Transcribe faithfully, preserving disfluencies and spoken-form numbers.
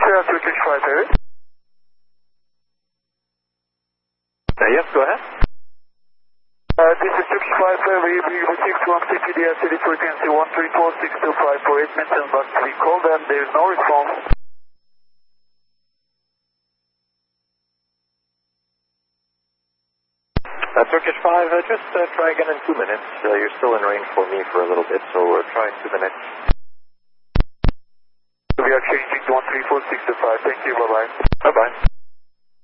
uh, Turkish five Airways. Uh, yes, go ahead. Uh, this is Turkish five Airways. We received one C P D S city frequency one three four six two five for eight minutes, but we called them, there is no response. Uh, Turkish five, uh, just uh, try again in two minutes. Uh, you're still in range for me for a little bit, so uh, try in two minutes. We are changing to one three four six two five. Thank you, bye-bye. Bye-bye.